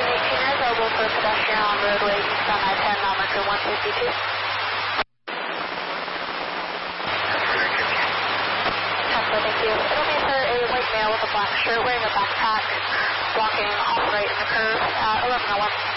1118 is available for pedestrian on roadway east on I-10, mile marker 152. Thank you. It'll be for a white male with a black shirt wearing a backpack, walking off right in the curve at 1101.